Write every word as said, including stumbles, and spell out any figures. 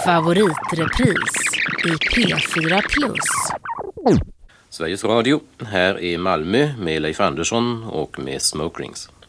favoritrepris i P fyra plus. Sveriges Radio, här är Malmö med Leif Andersson och med Smoke Rings.